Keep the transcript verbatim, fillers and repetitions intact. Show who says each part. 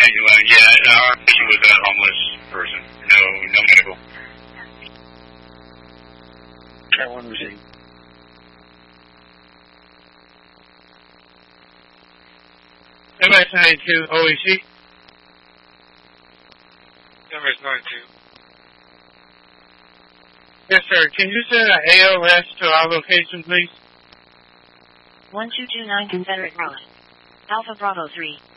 Speaker 1: Anyway, yeah, our issue was a homeless person. No, no medical.
Speaker 2: Cat one received.
Speaker 3: M S ninety-two O E C.
Speaker 4: M S ninety-two.
Speaker 3: Yes, sir. Can you send an A L S to our location, please?
Speaker 5: one two two nine Confederate Road. Alpha Bravo three.